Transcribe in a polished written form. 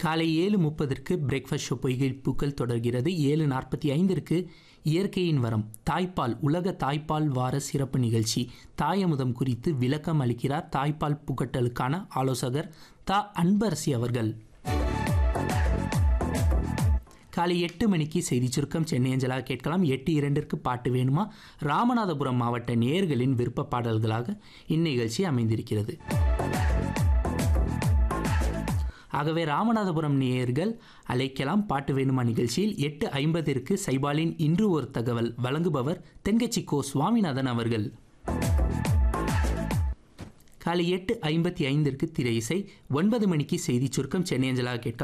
காலை 7:30க்கு breakfast show பொய்கை பூக்கள் தொடர்கிறது. 7:45ற்கு இயற்கையின் வரம் தாய்ப்பால் உலக தாய்ப்பால் வார சிறப்பு நிகழ்ச்சி. தாயமுதம் குறித்து விளக்கம் அளிக்கிறார் தாய்ப்பால் புகட்டலுக்கான ஆலோசகர் தா அன்பரசி அவர்கள். காலை 8 மணிக்கு செய்தி சுருக்கம் சென்னை அஞ்சலாக கேட்கலாம். 8:02ற்கு பாட்டு வேணுமா ராமநாதபுரம் மாவட்ட நேயர்களின் விருப்ப பாடல்களாக இந்நிகழ்ச்சி அமைந்திருக்கிறது. ஆகவே ராமநாதபுரம் நேயர்கள் அழைக்கலாம் பாட்டு வேணுமா நிகழ்ச்சியில். 8:50ற்கு சைபாலின் இன்று ஒரு தகவல் வழங்குபவர் தென்கட்சி கோ சுவாமிநாதன் அவர்கள். காலை 8:55ற்கு திரை இசை. 9 மணிக்கு செய்தி சுருக்கம் சென்னை அஞ்சலாக கேட்கலாம்.